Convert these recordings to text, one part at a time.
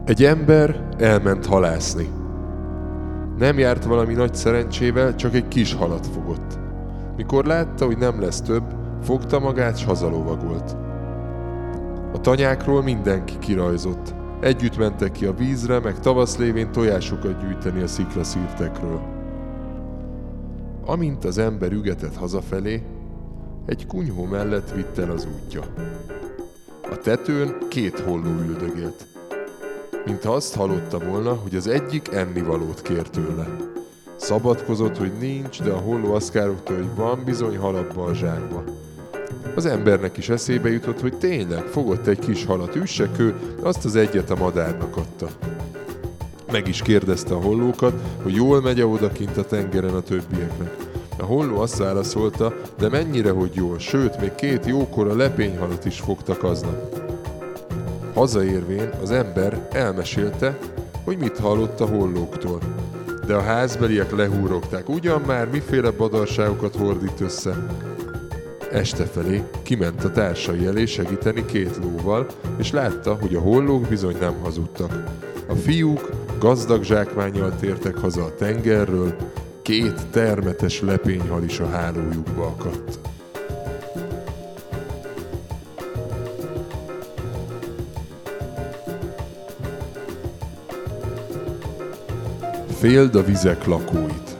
Egy ember elment halászni. Nem járt valami nagy szerencsével, csak egy kis halat fogott. Mikor látta, hogy nem lesz több, fogta magát, s hazalovagolt. A tanyákról mindenki kirajzott. Együtt mentek ki a vízre, meg tavasz lévén tojásokat gyűjteni a sziklaszírtekről. Amint az ember ügetett hazafelé, egy kunyhó mellett vitt el az útja. A tetőn 2 holló üldögélt. Mintha azt hallotta volna, hogy az egyik ennivalót kér tőle. Szabadkozott, hogy nincs, de a holló azt károgta, hogy van bizony hal abba a zsákba. Az embernek is eszébe jutott, hogy tényleg fogott egy kis halat, üssek ő, azt az egyet a madárnak adta. Meg is kérdezte a hollókat, hogy jól megy-e odakint a tengeren a többieknek. A holló azt válaszolta, de mennyire, hogy jól, sőt, még 2 jókora lepényhalat is fogtak aznap. Hazaérvén az ember elmesélte, hogy mit hallott a hollóktól. De a házbeliek lehúrogták, ugyan már miféle badarságokat hordít össze. Este felé kiment a társai elé segíteni 2 lóval, és látta, hogy a hollók bizony nem hazudtak. A fiúk gazdag zsákmánnyal tértek haza a tengerről, 2 termetes lepényhal is a hálójukba akadt. Féld a vizek lakóit.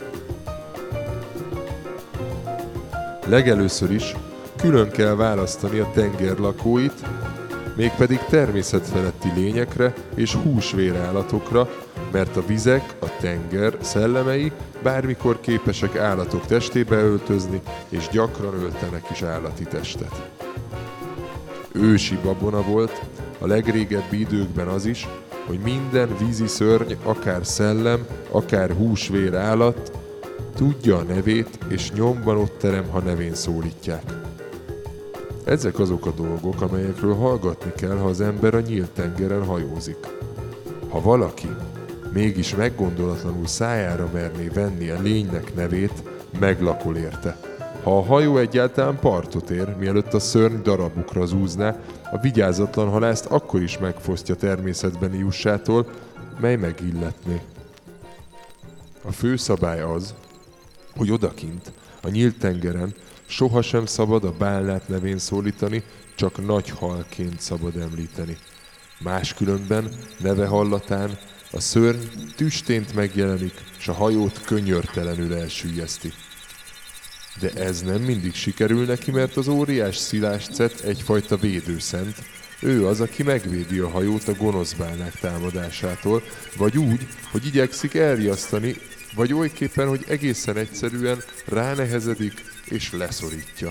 Legelőször is külön kell választani a tenger lakóit, mégpedig természetfeletti lényekre és húsvérállatokra, mert a vizek, a tenger szellemei bármikor képesek állatok testébe öltözni, és gyakran öltenek is állati testet. Ősi babona volt a legrégebbi időkben az is, hogy minden vízi szörny, akár szellem, akár húsvér állat tudja a nevét, és nyomban ott terem, ha nevén szólítják. Ezek azok a dolgok, amelyekről hallgatni kell, ha az ember a nyílt tengeren hajózik. Ha valaki mégis meggondolatlanul szájára merné venni a lénynek nevét, meglakol érte. Ha a hajó egyáltalán partot ér, mielőtt a szörny darabukra zúzná, a vigyázatlan halászt akkor is megfosztja természetbeni jussától, mely megilletné. A fő szabály az, hogy odakint, a nyílt tengeren sohasem szabad a bálnát nevén szólítani, csak nagy halként szabad említeni. Máskülönben neve hallatán a szörny tüstént megjelenik, s a hajót könyörtelenül elsüllyeszti. De ez nem mindig sikerül neki, mert az óriás Szilászcet egyfajta védőszent. Ő az, aki megvédi a hajót a gonosz bálnák támadásától, vagy úgy, hogy igyekszik elriasztani, vagy olyképpen, hogy egészen egyszerűen ránehezedik és leszorítja.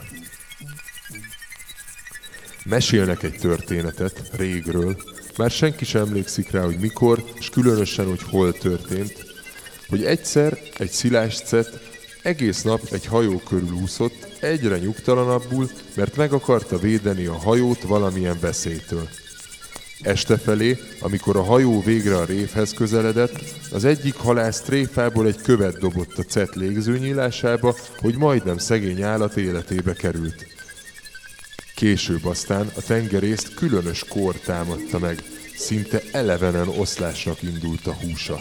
Mesélnek egy történetet régről, már senki sem emlékszik rá, hogy mikor, és különösen, hogy hol történt, hogy egyszer egy Szilászcet egész nap egy hajó körül úszott, egyre nyugtalanabbul, mert meg akarta védeni a hajót valamilyen veszélytől. Este felé, amikor a hajó végre a révhez közeledett, az egyik halász tréfából egy követ dobott a cet légzőnyílásába, hogy majdnem szegény állat életébe került. Később aztán a tengerészt különös kór támadta meg, szinte elevenen oszlásnak indult a húsa.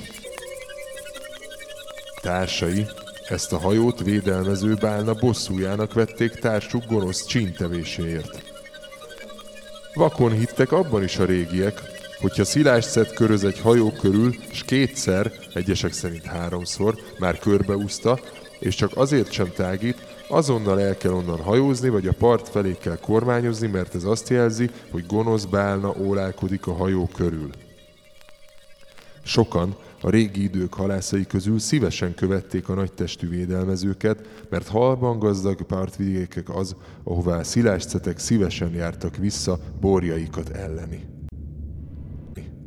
Társai ezt a hajót védelmező bálna bosszújának vették társuk gonosz csíntevéséért. Vakon hittek abban is a régiek, hogyha Szilászcet köröz egy hajó körül, s 2-szer, egyesek szerint 3-szor már körbeúszta, és csak azért sem tágít, azonnal el kell onnan hajózni, vagy a part felé kell kormányozni, mert ez azt jelzi, hogy gonosz bálna ólálkodik a hajó körül. Sokan a régi idők halászai közül szívesen követték a nagytestű védelmezőket, mert halban gazdag partvidékek az, ahová a Szilászcetek szívesen jártak vissza borjaikat elleni.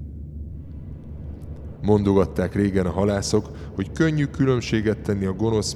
Mondogatták régen a halászok, hogy könnyű különbséget tenni a gonosz